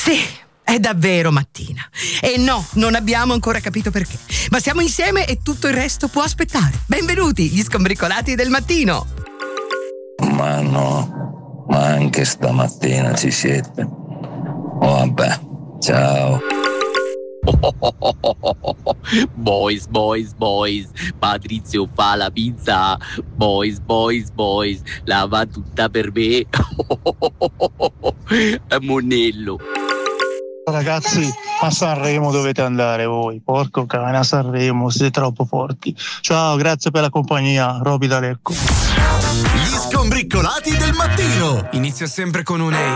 Sì, è davvero mattina. E no, non abbiamo ancora capito perché. Ma siamo insieme e tutto il resto può aspettare. Benvenuti, gli Skombricolati del mattino. Ma no, ma anche stamattina ci siete. Oh, vabbè, ciao. Boys, Patrizio fa la pizza. Boys, la va tutta per me. È Monello. Ragazzi, a Sanremo dovete andare voi. Porco cane, a Sanremo siete troppo forti. Ciao, grazie per la compagnia. Roby da Lecco. Gli Skombricolati del mattino. Inizia sempre con un ehi.